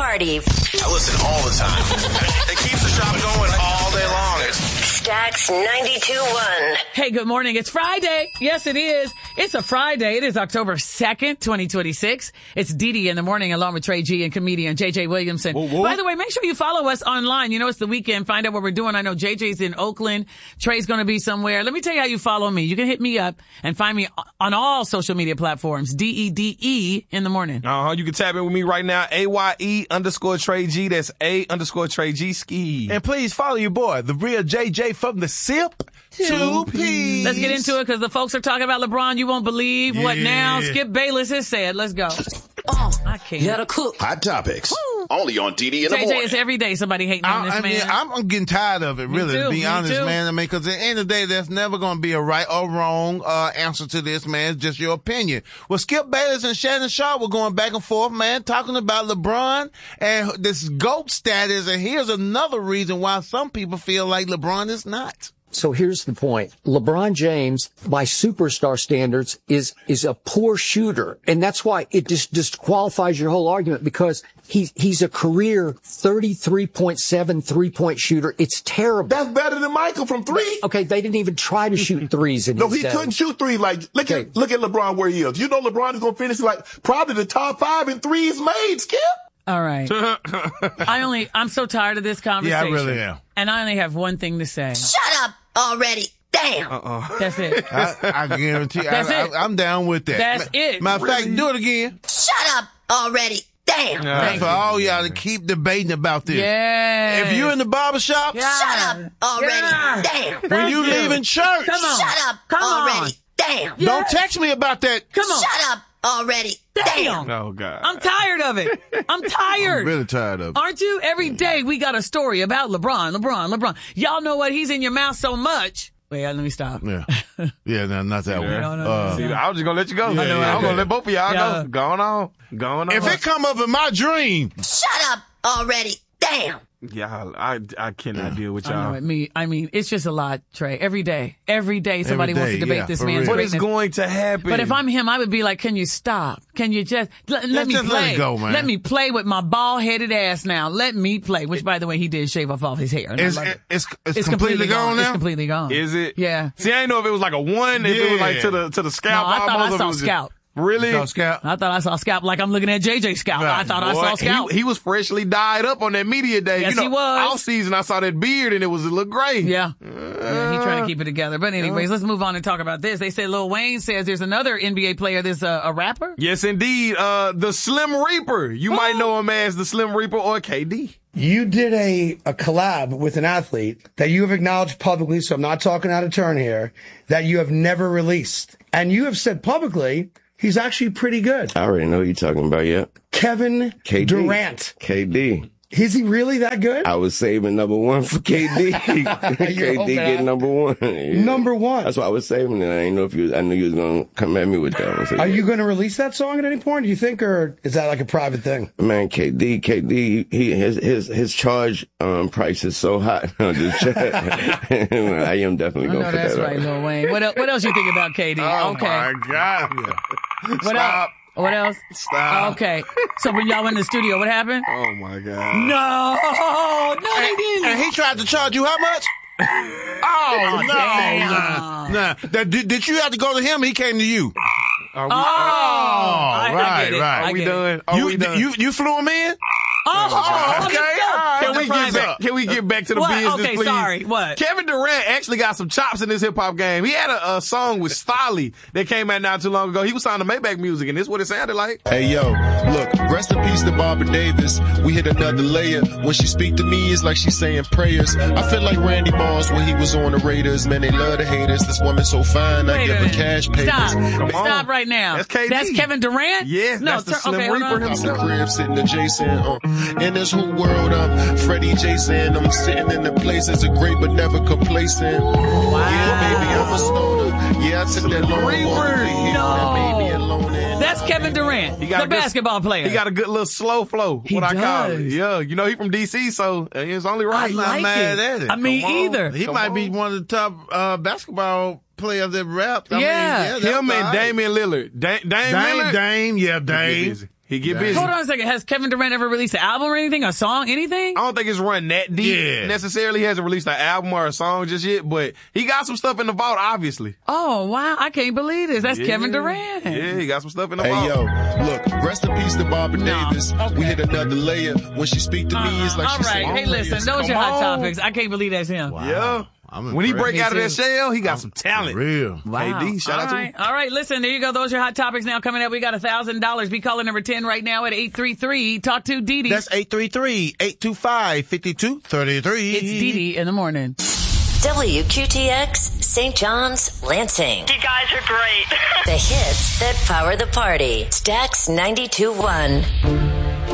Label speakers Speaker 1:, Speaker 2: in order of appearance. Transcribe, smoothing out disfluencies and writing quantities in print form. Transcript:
Speaker 1: Party.
Speaker 2: I listen all the time. It keeps the shop going all day long.
Speaker 1: Stax 92.1.
Speaker 3: Hey, good morning. It's Friday. Yes, it is. It's a Friday. It is October 2nd, 2026. It's Dee in the morning along with Trey G and comedian JJ Williamson.
Speaker 4: Whoa.
Speaker 3: By the way, make sure you follow us online. You know, it's the weekend. Find out what we're doing. I know JJ's in Oakland. Trey's going to be somewhere. Let me tell you how you follow me. You can hit me up and find me on all social media platforms. DEDE in the morning.
Speaker 4: You can tap in with me right now. AYE_Trey G. That's A_Trey G ski.
Speaker 5: And please follow your boy, the real JJ from the SIP. 2P.
Speaker 3: Let's get into it because the folks are talking about LeBron. You won't believe what now Skip Bayless has said. Let's go. I can't.
Speaker 6: You gotta cook.
Speaker 2: Hot topics. Only on DD in the
Speaker 3: JJ,
Speaker 2: morning.
Speaker 3: it's every day somebody hating on this man.
Speaker 5: I'm getting tired of it, really,
Speaker 3: too,
Speaker 5: to be
Speaker 3: me
Speaker 5: honest,
Speaker 3: too.
Speaker 5: man. I mean, because at the end of the day, there's never going to be a right or wrong answer to this, man. It's just your opinion. Well, Skip Bayless and Shannon Sharpe were going back and forth, man, talking about LeBron and this GOAT status. And here's another reason why some people feel like LeBron is not.
Speaker 6: So here's the point. LeBron James, by superstar standards, is a poor shooter. And that's why it just disqualifies your whole argument, because he's a career 33.7 3-point shooter. It's terrible.
Speaker 7: That's better than Michael from three.
Speaker 6: Okay, they didn't even try to shoot threes in
Speaker 7: No,
Speaker 6: his
Speaker 7: he
Speaker 6: day.
Speaker 7: couldn't shoot three. Like, look at LeBron where he is. You know LeBron is going to finish like probably the top 5 in threes made, Skip.
Speaker 3: All right. I'm so tired of this conversation.
Speaker 5: Yeah, I really am.
Speaker 3: And I only have one thing to say.
Speaker 1: Shut up already. Damn.
Speaker 3: That's it.
Speaker 5: I guarantee
Speaker 3: That's it.
Speaker 5: I'm down with that.
Speaker 3: That's it.
Speaker 5: Matter of fact, do it again.
Speaker 1: Shut up already. Damn.
Speaker 5: That's for all y'all to keep debating about this.
Speaker 3: Yes.
Speaker 5: If you're in the barbershop,
Speaker 1: Shut up already.
Speaker 3: Yeah.
Speaker 1: Damn.
Speaker 5: when you leaving church,
Speaker 3: Come on.
Speaker 1: Shut up
Speaker 3: Come
Speaker 1: already.
Speaker 3: on.
Speaker 1: Damn.
Speaker 5: don't text me about that.
Speaker 3: Come on.
Speaker 1: Shut up already. Damn.
Speaker 4: Oh, God.
Speaker 3: I'm tired of it. I'm tired.
Speaker 5: I'm really tired of it.
Speaker 3: Aren't you? Every day we got a story about LeBron. Y'all know what? He's in your mouth so much. Wait, let me stop.
Speaker 5: Yeah. Yeah, no, not that one.
Speaker 3: No.
Speaker 4: See, I was just going to let you go.
Speaker 5: Yeah,
Speaker 4: I'm going to let both of y'all
Speaker 3: Yeah.
Speaker 4: go. Going on.
Speaker 5: If it come up in my dream,
Speaker 1: Shut up already. Damn.
Speaker 4: Y'all, I cannot deal with
Speaker 3: I know
Speaker 4: y'all.
Speaker 3: it. I mean, it's just a lot, Trey. Every day somebody wants to
Speaker 5: day,
Speaker 3: debate
Speaker 5: yeah,
Speaker 3: this
Speaker 5: for
Speaker 3: man's
Speaker 5: real.
Speaker 4: What is
Speaker 3: greatness.
Speaker 4: going to happen?
Speaker 3: But if I'm him, I would be like, can you stop? Can you just let me
Speaker 5: just
Speaker 3: play?
Speaker 5: let it go, man.
Speaker 3: Let me play with my bald-headed ass now. Let me play. Which, by the way, he did shave off all his hair. And I love it.
Speaker 5: it's completely gone now?
Speaker 3: It's completely gone.
Speaker 4: Is it?
Speaker 3: Yeah.
Speaker 4: See, I didn't know if it was like a one, if it was like to the scalp.
Speaker 3: No, I thought I
Speaker 4: almost, if it
Speaker 3: saw
Speaker 4: was just-
Speaker 3: scalp.
Speaker 4: Really?
Speaker 5: So, Scout?
Speaker 3: I thought I saw scalp like I'm looking at JJ's scalp.
Speaker 5: Right.
Speaker 3: I thought I
Speaker 4: Boy,
Speaker 3: saw scalp.
Speaker 4: He was freshly dyed up on that media day.
Speaker 3: Yes,
Speaker 4: you know,
Speaker 3: he was.
Speaker 4: All season, I saw that beard and it was a little gray.
Speaker 3: Yeah. He's trying to keep it together. But anyways, let's move on and talk about this. They said Lil Wayne says there's another NBA player that's a rapper.
Speaker 4: Yes, indeed. The Slim Reaper. You might know him as the Slim Reaper or KD.
Speaker 8: You did a collab with an athlete that you have acknowledged publicly, so I'm not talking out of turn here, that you have never released. And you have said publicly he's actually pretty good.
Speaker 9: I already know who you're talking about, yeah.
Speaker 8: Kevin
Speaker 9: KD.
Speaker 8: Durant.
Speaker 9: KD.
Speaker 8: Is he really that good?
Speaker 9: I was saving number one for KD. KD
Speaker 8: hoping
Speaker 9: get number one. Yeah.
Speaker 8: Number one.
Speaker 9: That's why I was saving it. I didn't know if I knew you was going to come at me with that one. So,
Speaker 8: Are you going to release that song at any point, do you think, or is that like a private thing?
Speaker 9: Man, KD, his charge price is so hot. I am definitely going
Speaker 3: No,
Speaker 9: for
Speaker 3: that's
Speaker 9: that.
Speaker 3: right, Lil Wayne. What else you think about KD?
Speaker 4: Oh,
Speaker 3: Okay.
Speaker 4: my God.
Speaker 3: What else? What else?
Speaker 4: Stop.
Speaker 3: Okay. So when y'all went in the studio, what happened?
Speaker 4: Oh, my God.
Speaker 3: No, they didn't.
Speaker 5: And he tried to charge you how much? Oh,
Speaker 3: damn.
Speaker 5: no. Did you have to go to him? He came to you.
Speaker 3: I get it.
Speaker 5: right.
Speaker 3: I
Speaker 4: Are we
Speaker 3: get it.
Speaker 4: done? Are we done?
Speaker 5: You flew him in?
Speaker 3: Oh,
Speaker 5: okay.
Speaker 3: let's go.
Speaker 5: All right.
Speaker 4: Can we get back to the
Speaker 3: What?
Speaker 4: business,
Speaker 3: Okay,
Speaker 4: please?
Speaker 3: sorry. What?
Speaker 4: Kevin Durant actually got some chops in this hip-hop game. He had a song with Stolly that came out not too long ago. He was signed to Maybach Music, and this is what it sounded like.
Speaker 10: Hey, yo, look, rest in peace to Barbara Davis. We hit another layer. When she speak to me, it's like she's saying prayers. I feel like Randy Moss when he was on the Raiders. Man, they love the haters. This woman so fine, I
Speaker 3: Wait
Speaker 10: give
Speaker 3: a
Speaker 10: her
Speaker 3: minute.
Speaker 10: cash papers.
Speaker 3: Stop right now.
Speaker 4: That's KD.
Speaker 3: That's Kevin Durant?
Speaker 4: Yes,
Speaker 3: no,
Speaker 4: that's the Slim
Speaker 3: hold
Speaker 4: Reaper
Speaker 3: on.
Speaker 10: I'm the crib sitting adjacent. In this whole world, I'm Freddie Jason. I'm sitting in the places of great but never complacent.
Speaker 3: Wow.
Speaker 10: Yeah, baby, I'm a stoner. Yeah, I took that long walk to hear that baby alone.
Speaker 3: That's Kevin Durant, the basketball player.
Speaker 4: He got a good little slow flow.
Speaker 3: He
Speaker 4: I call
Speaker 3: does.
Speaker 4: it. Yeah, you know he from DC, so it's only right.
Speaker 3: I like
Speaker 5: mad
Speaker 3: it.
Speaker 5: at it.
Speaker 3: I mean,
Speaker 5: Come on.
Speaker 3: either.
Speaker 5: He might be one of the top basketball players that rap. I
Speaker 3: Yeah.
Speaker 5: mean, that's
Speaker 4: Him
Speaker 5: all
Speaker 4: and
Speaker 5: right.
Speaker 4: Damian Lillard. Dame Lillard.
Speaker 5: Dame, yeah, Dame.
Speaker 4: He get busy.
Speaker 3: Hold on a second. Has Kevin Durant ever released an album or anything? A song? Anything?
Speaker 4: I don't think it's run that deep necessarily. He hasn't released an album or a song just yet, but he got some stuff in the vault, obviously.
Speaker 3: Oh, wow. I can't believe this. That's Kevin Durant.
Speaker 4: Yeah, he got some stuff in the
Speaker 10: Hey,
Speaker 4: vault.
Speaker 10: yo, look, rest in peace to Barbara Davis.
Speaker 3: Okay.
Speaker 10: We hit another layer. When she speak to me, it's like
Speaker 3: All
Speaker 10: she's
Speaker 3: right.
Speaker 10: saying
Speaker 3: Hey, listen. Those are hot topics. I can't believe that's him.
Speaker 4: Yeah. When he break out of that shell, he got some talent.
Speaker 5: Real.
Speaker 3: Wow.
Speaker 4: KD, shout out to him.
Speaker 3: All right, listen, there you go. Those are hot topics now coming up. We got $1,000. Be calling number 10 right now at 833. Talk to Dee Dee.
Speaker 5: That's 833-825-5233.
Speaker 3: It's Dee Dee in the morning.
Speaker 11: WQTX, St. John's, Lansing.
Speaker 12: You guys are great.
Speaker 11: The hits that power the party. Stax 92.1.